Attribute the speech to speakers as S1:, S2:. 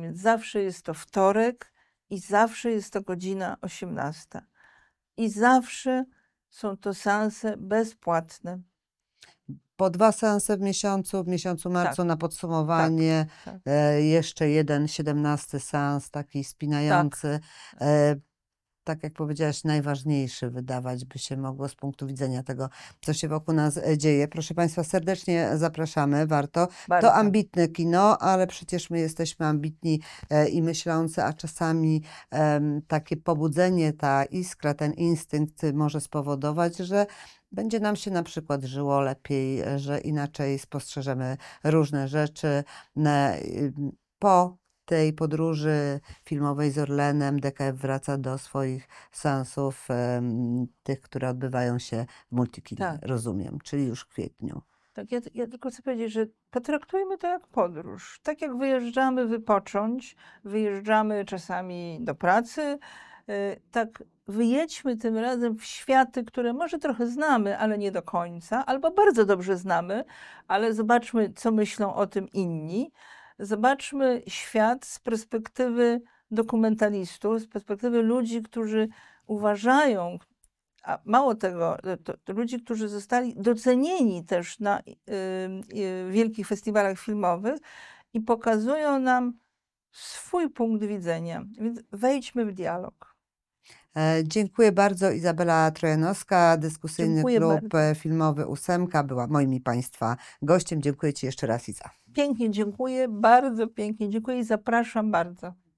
S1: Więc zawsze jest to wtorek i zawsze jest to godzina 18. I zawsze są to seanse bezpłatne.
S2: Po 2 seanse w miesiącu marcu
S1: Tak,
S2: na podsumowanie,
S1: tak,
S2: jeszcze jeden 17 seans taki spinający. Tak jak powiedziałaś, najważniejszy wydawać by się mogło z punktu widzenia tego, co się wokół nas dzieje. Proszę Państwa, serdecznie zapraszamy, warto. To
S1: bardzo.
S2: ambitne kino, ale przecież my jesteśmy ambitni i myślący, a czasami takie pobudzenie, ta iskra, ten instynkt może spowodować, że będzie nam się na przykład żyło lepiej, że inaczej spostrzeżemy różne rzeczy. Po tej podróży filmowej z Orlenem DKF wraca do swoich seansów, tych, które odbywają się w Multikinie,
S1: Tak.
S2: rozumiem, czyli już w kwietniu.
S1: Tak, ja tylko chcę powiedzieć, że potraktujmy to jak podróż. Tak jak wyjeżdżamy wypocząć, wyjeżdżamy czasami do pracy, tak wyjedźmy tym razem w światy, które może trochę znamy, ale nie do końca, albo bardzo dobrze znamy, ale zobaczmy, co myślą o tym inni. Zobaczmy świat z perspektywy dokumentalistów, z perspektywy ludzi, którzy uważają, a mało tego, to ludzi, którzy zostali docenieni też na wielkich festiwalach filmowych i pokazują nam swój punkt widzenia. Więc wejdźmy w dialog.
S2: Dziękuję bardzo. Izabela Trojanowska, dyskusyjny
S1: Dziękuję
S2: klub
S1: bardzo.
S2: filmowy Ósemka była moim i Państwa gościem. Dziękuję Ci jeszcze raz, Iza.
S1: Pięknie dziękuję, bardzo pięknie dziękuję i zapraszam bardzo.